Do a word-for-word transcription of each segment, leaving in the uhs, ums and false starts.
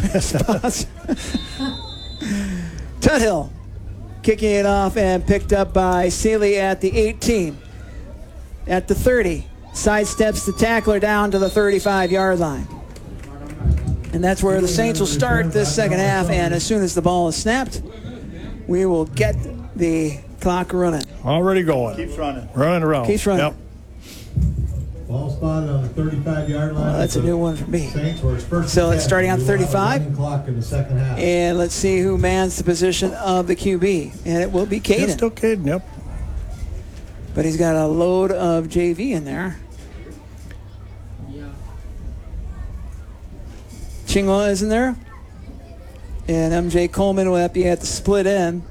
spots. Tuthill kicking it off and picked up by Seeley at the eighteen. At the thirty, sidesteps the tackler down to the thirty-five-yard line. And that's where the Saints will start this second half, and as soon as the ball is snapped, we will get the clock running. Already going. Keeps running. Running around. Keeps running. Yep. Ball spotted on the thirty-five-yard line. Well, that's a new one for me. Saints were first. So it's starting on thirty-five. Clock in the second half. And let's see who mans the position of the Q B. And it will be Caden. It's still Caden, yep. But he's got a load of J V in there. Chingwa is in there. And M J Coleman will be at the split end.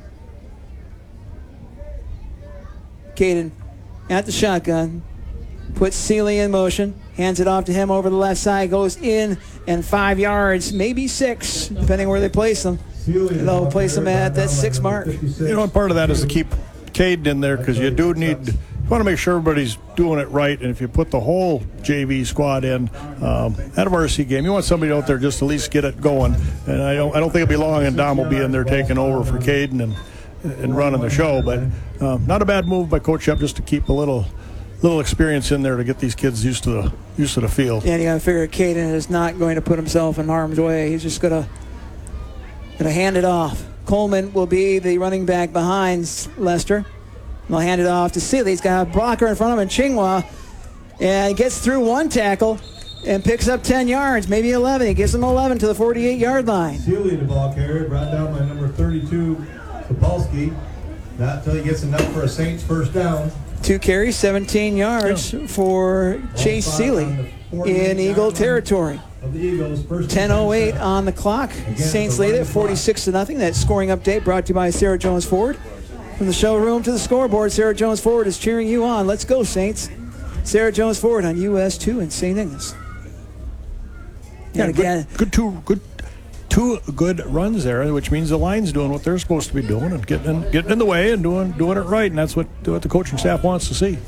Caden at the shotgun. Puts Seeley in motion. Hands it off to him over the left side. Goes in and five yards, maybe six, depending where they place them. They'll place him at that six mark. You know, part of that is to keep Caden in there because you do need, you want to make sure everybody's doing it right. And if you put the whole J V squad in um, at a varsity game, you want somebody out there just to at least get it going. And I don't, I don't think it'll be long, and Dom will be in there taking over for Caden and and running the show. But um, not a bad move by Coach Shep just to keep a little. Little experience in there to get these kids used to the used to the field. And you got to figure Caden is not going to put himself in harm's way. He's just going to going to hand it off. Coleman will be the running back behind Lester. They'll hand it off to Seeley. He's got a blocker in front of him, Chingwa, and gets through one tackle and picks up ten yards, maybe eleven. He gives him eleven to the forty-eight-yard line. Seeley, the ball carrier, brought down by number thirty-two, Sapolsky. Not until he gets enough for a Saints first down. Two carries, seventeen yards yeah. for Chase Seeley in Eagle territory. ten oh eight on the clock. Saints lead it forty-six to nothing. That scoring update brought to you by Sarah Jones Ford. From the showroom to the scoreboard, Sarah Jones Ford is cheering you on. Let's go, Saints. Sarah Jones Ford on U S two in Saint Ignace. Yeah, and again, good, good two good two good runs there, which means the line's doing what they're supposed to be doing and getting in, getting in the way and doing doing it right, and that's what what the coaching staff wants to see.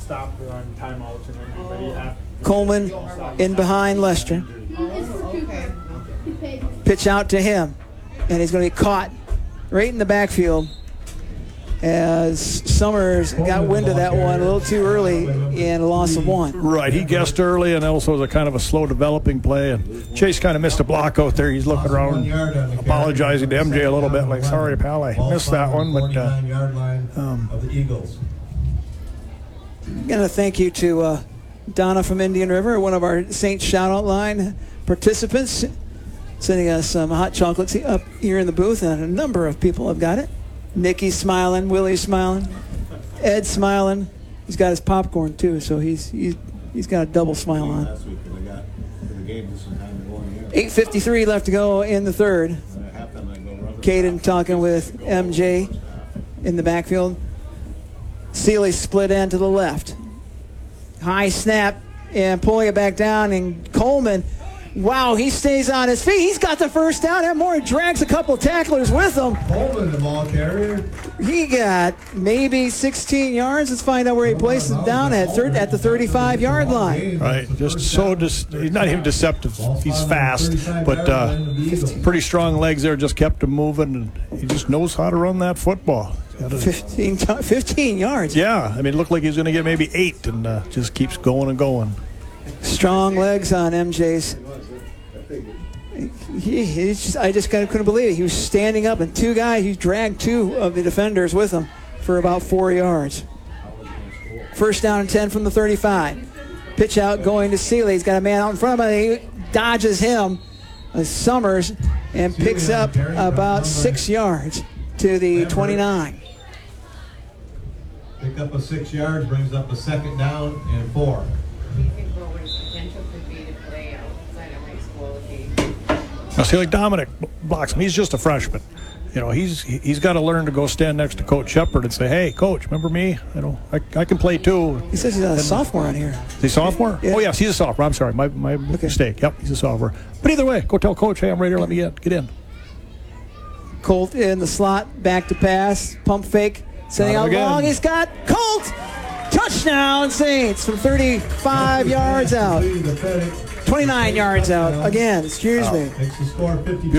Coleman in behind Lester. Pitch out to him, and he's going to be caught right in the backfield as Summers got wind of that one a little too early and a loss of one. Right, he guessed early, and also was a kind of a slow developing play, and Chase kind of missed a block out there. He's looking around, apologizing to M J a little bit, like, sorry, pal, I missed that one. But uh, um, Again, a thank you to uh, Donna from Indian River, one of our Saints shout-out line participants, sending us some hot chocolates up here in the booth, and a number of people have got it. Nikki's smiling, Willie's smiling, Ed's smiling. He's got his popcorn too, so he's he's he's got a double smile on. eight fifty-three left to go in the third. Caden talking with M J in the backfield. Seeley split end to the left. High snap and pulling it back down, and Coleman, wow, he stays on his feet. He's got the first down. And more drags a couple tacklers with him. Coleman, the ball carrier. He got maybe sixteen yards. Let's find out where he places it down at third, at the thirty-five-yard line. Right, just so dis- he's not even deceptive. He's fast, but uh, pretty strong legs there. Just kept him moving, and he just knows how to run that football. fifteen, fifteen yards. Yeah, I mean, it looked like he's going to get maybe eight, and uh, just keeps going and going. Strong legs on M J's. He, he's just, I just kind of couldn't believe it. He was standing up, and two guys, he dragged two of the defenders with him for about four yards. First down and ten from the thirty-five. Pitch out going to Seeley. He's got a man out in front of him. He dodges him, uh, Summers, and picks up about six yards to the twenty-nine. Pick up a six yards, brings up a second down and four. I see, like Dominic blocks him. He's just a freshman. You know, he's he's got to learn to go stand next to Coach Shepard and say, "Hey, Coach, remember me? You know, I, I can play too." He says he's a and, sophomore on here. Is he sophomore? Yeah. Oh yes, he's a sophomore. I'm sorry, my my okay. mistake. Yep, he's a sophomore. But either way, go tell Coach, "Hey, I'm right here. Let me get get in." Colt in the slot, back to pass, pump fake, sending out long. He's got Colt. Touchdown, Saints from thirty-five yards out. twenty-nine yards out. Again, excuse me. Makes the score fifty.